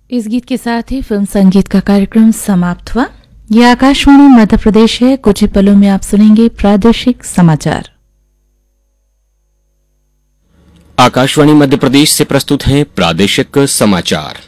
इस गीत के साथ ही फिल्म संगीत का कार्यक्रम समाप्त हुआ। ये आकाशवाणी मध्य प्रदेश है। कुछ ही पलों में आप सुनेंगे प्रादेशिक समाचार। आकाशवाणी मध्य प्रदेश से प्रस्तुत हैं प्रादेशिक समाचार।